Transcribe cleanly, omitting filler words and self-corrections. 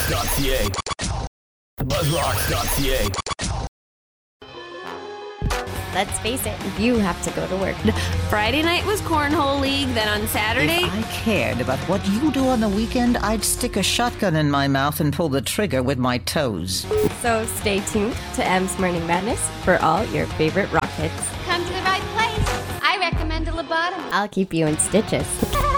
buzzrocks.ca. Buzzrocks.ca. Let's face it, you have to go to work. Friday night was Cornhole League, then on Saturday... If I cared about what you do on the weekend, I'd stick a shotgun in my mouth and pull the trigger with my toes. So stay tuned to M's Morning Madness for all your favorite rock hits. Come to the right place. I recommend a lobotomy. I'll keep you in stitches.